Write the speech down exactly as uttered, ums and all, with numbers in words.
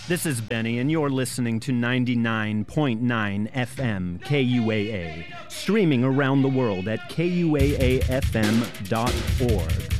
This is Benny, and you're listening to ninety-nine point nine F M K U A A, streaming around the world at K U A A F M dot org.